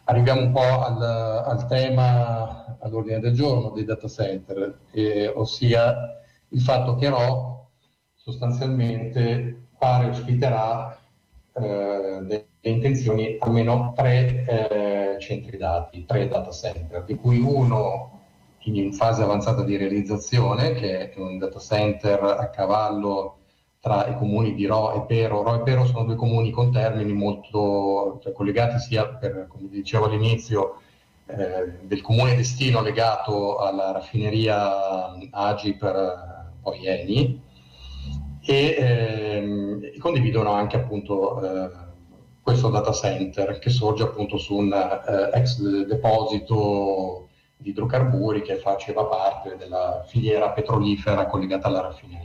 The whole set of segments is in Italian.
Arriviamo un po' al tema all'ordine del giorno dei data center, ossia il fatto che RO sostanzialmente pare ospiterà delle intenzioni almeno tre centri dati, tre data center, di cui uno in fase avanzata di realizzazione, che è un data center a cavallo tra i comuni di Ro e Pero. Ro e Pero sono due comuni con termini molto collegati sia per, come dicevo all'inizio, del comune destino legato alla raffineria AGI per poi Eni, e condividono anche appunto questo data center che sorge appunto su un ex deposito di idrocarburi che faceva parte della filiera petrolifera collegata alla raffineria.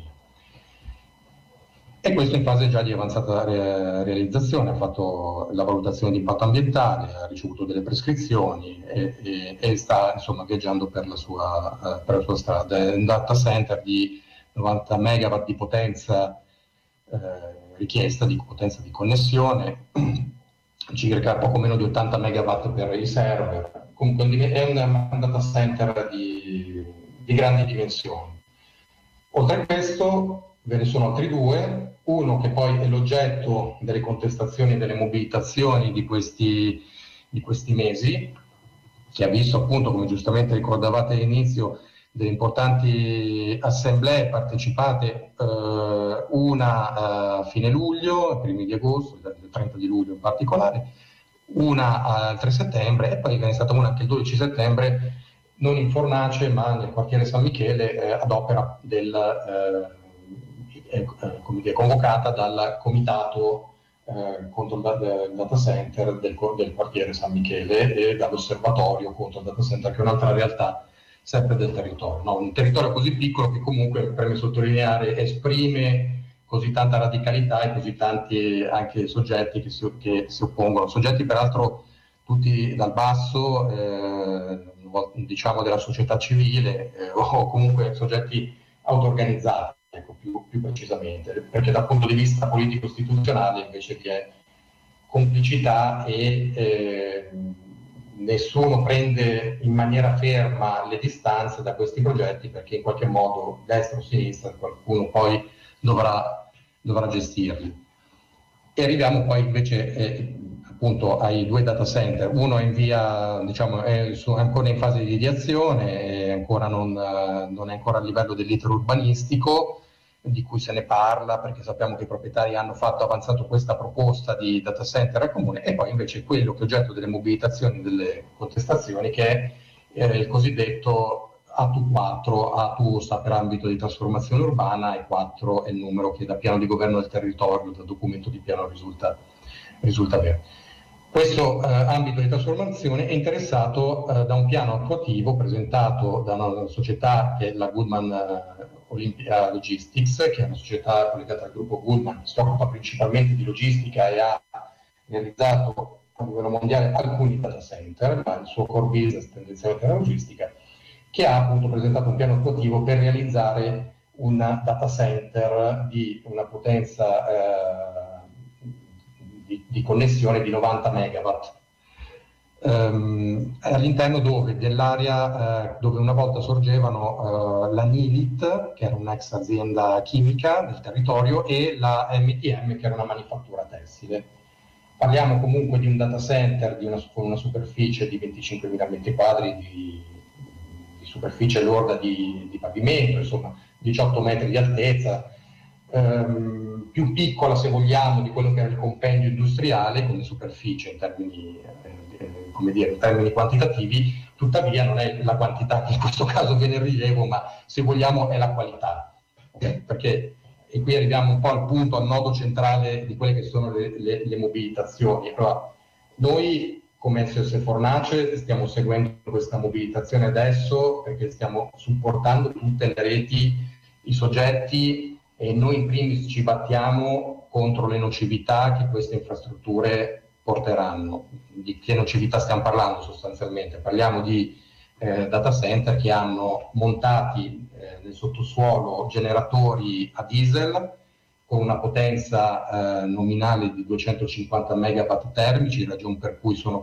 E questo in fase già di avanzata realizzazione, ha fatto la valutazione di impatto ambientale, ha ricevuto delle prescrizioni e sta insomma viaggiando per la sua strada. È un data center di 90 megawatt di potenza richiesta, di potenza di connessione, circa poco meno di 80 megawatt per i server. Comunque è un data center di grandi dimensioni. Oltre a questo ve ne sono altri due, uno che poi è l'oggetto delle contestazioni e delle mobilitazioni di questi mesi, che ha visto appunto, come giustamente ricordavate all'inizio, delle importanti assemblee partecipate, una a fine luglio, ai primi di agosto, il 30 di luglio in particolare, una al 3 settembre e poi ve ne è stata una anche il 12 settembre, non in Fornace ma nel quartiere San Michele, ad opera convocata dal comitato contro il data center del quartiere San Michele e dall'osservatorio contro il data center, che è un'altra realtà sempre del territorio. No? Un territorio così piccolo che comunque, preme sottolineare, esprime così tanta radicalità e così tanti anche soggetti che si oppongono, soggetti peraltro tutti dal basso, diciamo della società civile, o comunque soggetti auto-organizzati, ecco, più precisamente, perché dal punto di vista politico-istituzionale invece vi è complicità e nessuno prende in maniera ferma le distanze da questi progetti, perché in qualche modo, destra o sinistra, qualcuno poi dovrà gestirli. E arriviamo poi invece appunto ai due data center. Uno è in via, diciamo, è ancora in fase di ideazione, è ancora non è ancora a livello dell'iter urbanistico, di cui se ne parla perché sappiamo che i proprietari hanno avanzato questa proposta di data center al comune, e poi invece quello che è oggetto delle mobilitazioni, delle contestazioni, che è il cosiddetto ATU 4. ATU sta per ambito di trasformazione urbana e 4 è il numero che da piano di governo del territorio, dal documento di piano risulta vero. Questo ambito di trasformazione è interessato da un piano attuativo presentato da una società che è la Goodman Olympia Logistics, che è una società collegata al gruppo Goodman, che si occupa principalmente di logistica e ha realizzato a livello mondiale alcuni data center, ma il suo core business tendenzialmente è la logistica, che ha appunto presentato un piano attuativo per realizzare un data center di una potenza di connessione di 90 megawatt, all'interno dell'area dove una volta sorgevano la Nilit, che era un'ex azienda chimica del territorio, e la MTM, che era una manifattura tessile. Parliamo comunque di un data center con una superficie di 25.000 metri quadri di superficie lorda di pavimento, insomma 18 metri di altezza, più piccola se vogliamo di quello che era il compendio industriale come superficie in termini, in termini quantitativi. Tuttavia non è la quantità che in questo caso viene in rilievo, ma se vogliamo è la qualità, okay? Perché, e qui arriviamo un po' al punto, al nodo centrale di quelle che sono le mobilitazioni. Allora, noi come SOS Fornace stiamo seguendo questa mobilitazione adesso perché stiamo supportando tutte le reti, i soggetti, e noi in primis ci battiamo contro le nocività che queste infrastrutture porteranno. Di che nocività stiamo parlando sostanzialmente? Parliamo di data center che hanno montati nel sottosuolo generatori a diesel con una potenza nominale di 250 megawatt termici, ragion per cui sono